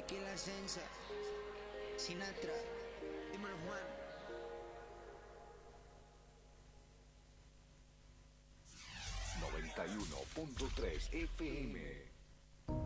Nicky La Sensa, Sinatra, dímelo Juan. 91.3 FM.